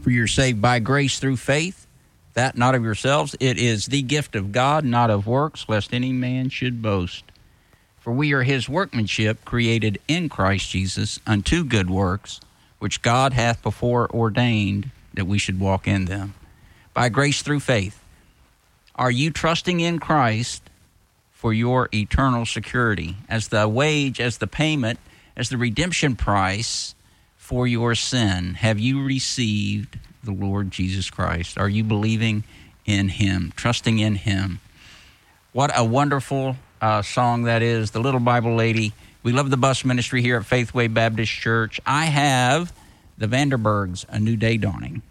For you're saved by grace through faith, that not of yourselves. It is the gift of God, not of works, lest any man should boast. For we are his workmanship, created in Christ Jesus, unto good works, which God hath before ordained that we should walk in them. By grace through faith. Are you trusting in Christ for your eternal security, as the wage, as the payment, as the redemption price for your sin? Have you received the Lord Jesus Christ? Are you believing in him, trusting in him? What a wonderful song that is, The Little Bible Lady. We love the bus ministry here at Faithway Baptist Church. I have the Vanderbergs, A New Day Dawning.